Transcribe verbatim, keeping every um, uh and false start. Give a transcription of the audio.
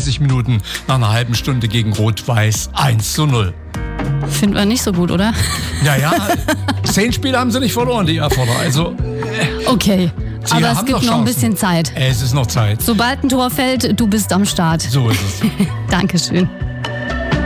dreißig Minuten nach einer halben Stunde gegen Rot-Weiß eins zu null. Finden wir nicht so gut, oder? Naja, zehn Spiele haben sie nicht verloren, die Erfordert. Also, okay, sie aber es haben gibt noch noch ein Chancen. bisschen Zeit. Es ist noch Zeit. Sobald ein Tor fällt, du bist am Start. So ist es. Dankeschön.